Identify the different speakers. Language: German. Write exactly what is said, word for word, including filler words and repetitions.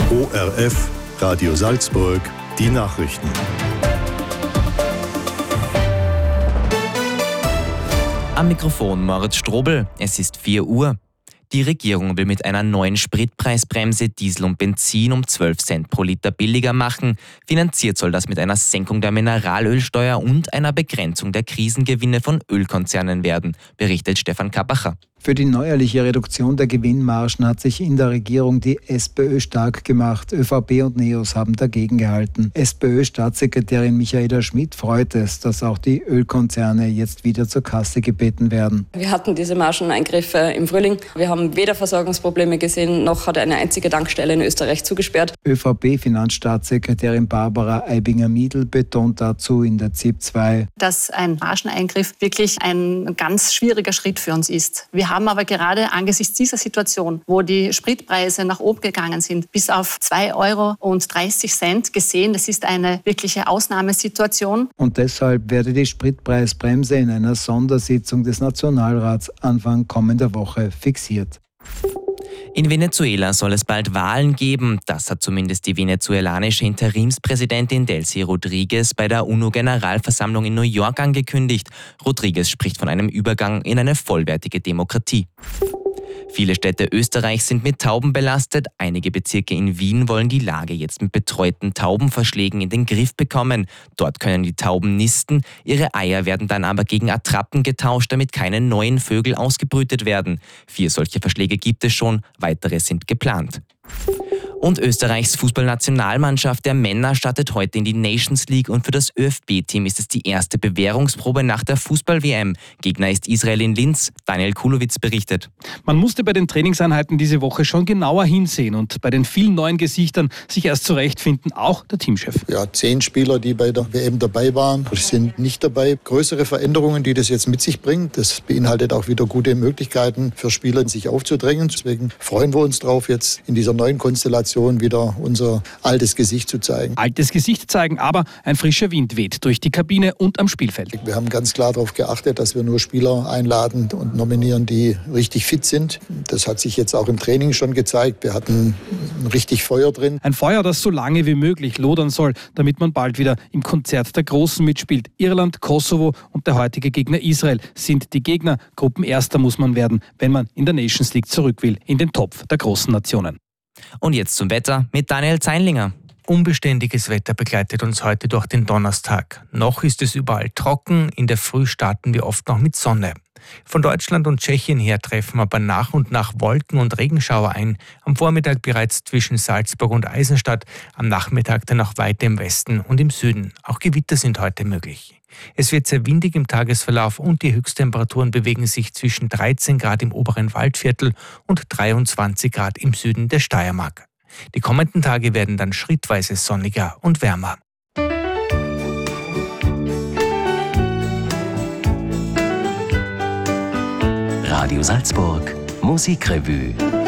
Speaker 1: O R F, Radio Salzburg, die Nachrichten.
Speaker 2: Am Mikrofon Moritz Strobel. Es ist vier Uhr. Die Regierung will mit einer neuen Spritpreisbremse Diesel und Benzin um zwölf Cent pro Liter billiger machen. Finanziert soll das mit einer Senkung der Mineralölsteuer und einer Begrenzung der Krisengewinne von Ölkonzernen werden, berichtet Stefan Kappacher.
Speaker 3: Für die neuerliche Reduktion der Gewinnmargen hat sich in der Regierung die SPÖ stark gemacht. ÖVP und NEOS haben dagegen gehalten. SPÖ-Staatssekretärin Michaela Schmidt freut es, dass auch die Ölkonzerne jetzt wieder zur Kasse gebeten werden.
Speaker 4: Wir hatten diese Margeneingriffe im Frühling. Wir haben weder Versorgungsprobleme gesehen, noch hat eine einzige Tankstelle in Österreich zugesperrt.
Speaker 3: ÖVP-Finanzstaatssekretärin Barbara Aibinger-Miedl betont dazu in der Z I P zwei,
Speaker 5: dass ein Margeneingriff wirklich ein ganz schwieriger Schritt für uns ist. Wir Wir haben aber gerade angesichts dieser Situation, wo die Spritpreise nach oben gegangen sind, bis auf zwei Euro und dreißig Cent gesehen, das ist eine wirkliche Ausnahmesituation.
Speaker 3: Und deshalb werde die Spritpreisbremse in einer Sondersitzung des Nationalrats Anfang kommender Woche fixiert.
Speaker 2: In Venezuela soll es bald Wahlen geben. Das hat zumindest die venezuelanische Interimspräsidentin Delcy Rodríguez bei der UNO-Generalversammlung in New York angekündigt. Rodríguez spricht von einem Übergang in eine vollwertige Demokratie. Viele Städte Österreichs sind mit Tauben belastet. Einige Bezirke in Wien wollen die Lage jetzt mit betreuten Taubenverschlägen in den Griff bekommen. Dort können die Tauben nisten. Ihre Eier werden dann aber gegen Attrappen getauscht, damit keine neuen Vögel ausgebrütet werden. Vier solche Verschläge gibt es schon, weitere sind geplant. Und Österreichs Fußballnationalmannschaft der Männer startet heute in die Nations League und für das ÖFB-Team ist es die erste Bewährungsprobe nach der Fußball-W M. Gegner ist Israel in Linz. Daniel Kulowitz berichtet.
Speaker 6: Man musste bei den Trainingseinheiten diese Woche schon genauer hinsehen und bei den vielen neuen Gesichtern sich erst zurechtfinden, auch der Teamchef.
Speaker 7: Ja, zehn Spieler, die bei der W M dabei waren, sind nicht dabei. Größere Veränderungen, die das jetzt mit sich bringt. Das beinhaltet auch wieder gute Möglichkeiten für Spieler, sich aufzudrängen. Deswegen freuen wir uns drauf, jetzt in dieser neuen Konstellation wieder unser altes Gesicht zu zeigen.
Speaker 6: Altes Gesicht zeigen, aber ein frischer Wind weht durch die Kabine und am Spielfeld.
Speaker 7: Wir haben ganz klar darauf geachtet, dass wir nur Spieler einladen und nominieren, die richtig fit sind. Das hat sich jetzt auch im Training schon gezeigt. Wir hatten richtig Feuer drin.
Speaker 6: Ein Feuer, das so lange wie möglich lodern soll, damit man bald wieder im Konzert der Großen mitspielt. Irland, Kosovo und der heutige Gegner Israel sind die Gegner. Gruppenerster muss man werden, wenn man in der Nations League zurück will, in den Topf der großen Nationen.
Speaker 2: Und jetzt zum Wetter mit Daniel Zeinlinger.
Speaker 8: Unbeständiges Wetter begleitet uns heute durch den Donnerstag. Noch ist es überall trocken, in der Früh starten wir oft noch mit Sonne. Von Deutschland und Tschechien her treffen aber nach und nach Wolken und Regenschauer ein. Am Vormittag bereits zwischen Salzburg und Eisenstadt, am Nachmittag dann auch weiter im Westen und im Süden. Auch Gewitter sind heute möglich. Es wird sehr windig im Tagesverlauf und die Höchsttemperaturen bewegen sich zwischen dreizehn Grad im oberen Waldviertel und dreiundzwanzig Grad im Süden der Steiermark. Die kommenden Tage werden dann schrittweise sonniger und wärmer.
Speaker 9: Radio Salzburg, Musikrevue.